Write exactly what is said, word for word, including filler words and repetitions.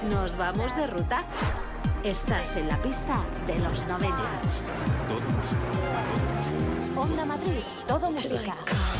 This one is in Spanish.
Nos vamos de ruta. Estás en la pista de los noventa. Todo música, todo música. Onda Madrid, todo música.